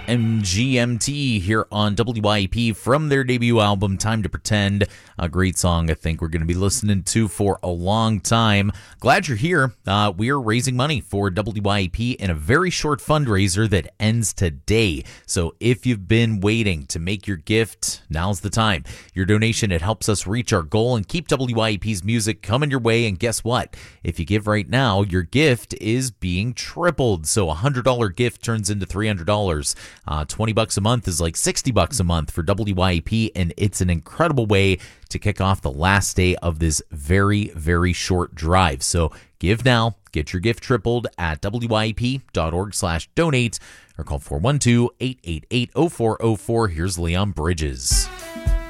MGMT here on WYP from their debut album, Time to Pretend. A great song I think we're going to be listening to for a long time. Glad you're here. We are raising money for WYP in a very short fundraiser that ends today. So if you've been waiting to make your gift, now's the time. Your donation, it helps us reach our goal and keep WYP's music coming your way. And guess what? If you give right now, your gift is being tripled. So a $100 gift turns into $300. $20 a month is like $60 a month for WYP, and it's an incredible way to kick off the last day of this very, very short drive. So give now, get your gift tripled at WYP.org/donate or call 412-888-0404. Here's Leon Bridges.